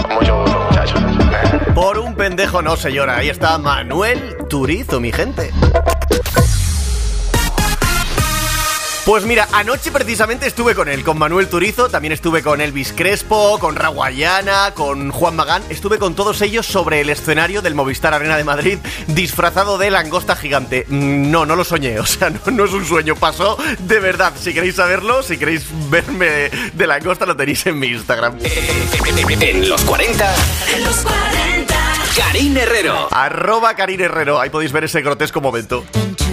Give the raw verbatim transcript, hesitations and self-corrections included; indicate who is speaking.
Speaker 1: Mucho gusto, muchachos.
Speaker 2: Por un pendejo no se llora. Ahí está Manuel Turizo, mi gente. Pues mira, anoche precisamente estuve con él, con Manuel Turizo, también estuve con Elvis Crespo, con Raguayana, con Juan Magán, estuve con todos ellos sobre el escenario del Movistar Arena de Madrid, disfrazado de langosta gigante. No, no lo soñé, o sea, no, no es un sueño, pasó de verdad. Si queréis saberlo, si queréis verme de langosta, lo tenéis en mi Instagram.
Speaker 3: En los cuarenta,
Speaker 4: En los cuarenta.
Speaker 3: Karine Herrero.
Speaker 2: Arroba Karine Herrero, ahí podéis ver ese grotesco momento.